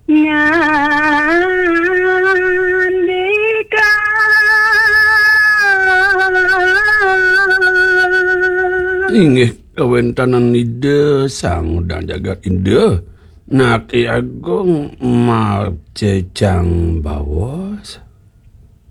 Ngandika inggih kawentanan ide sang dan jagat ide Naki Agung mau cecang bawas